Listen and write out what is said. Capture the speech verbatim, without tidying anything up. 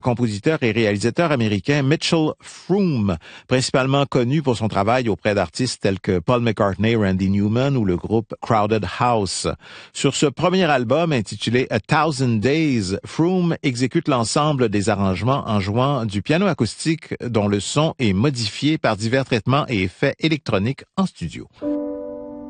compositeur et réalisateur américain Mitchell Froom, principalement connu pour son travail auprès d'artistes tels que Paul McCartney, Randy Newman ou le groupe Crowded House. Sur ce premier album intitulé A Thousand Days, Froom exécute l'ensemble des arrangements en jouant du piano acoustique dont le son est modifié par divers traitements et effets électroniques en studio.